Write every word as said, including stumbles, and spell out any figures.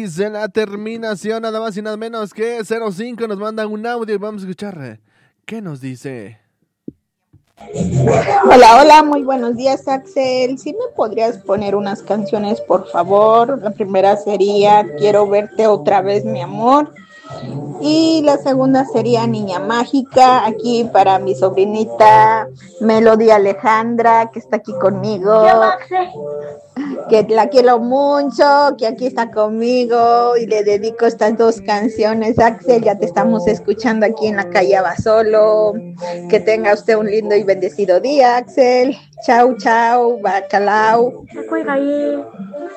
dice la terminación, nada más y nada menos que cero cinco. Nos mandan un audio y vamos a escuchar. ¿Qué nos dice? Hola, hola, muy buenos días, Axel. ¿Sí me podrías poner unas canciones, por favor? La primera sería Quiero verte otra vez, mi amor. Y la segunda sería Niña Mágica, aquí para mi sobrinita Melody Alejandra, que está aquí conmigo, que la quiero mucho, que aquí está conmigo y le dedico estas dos canciones. Axel, ya te estamos escuchando aquí en la calle Abasolo. Que tenga usted un lindo y bendecido día, Axel. Chau, chau, bacalao.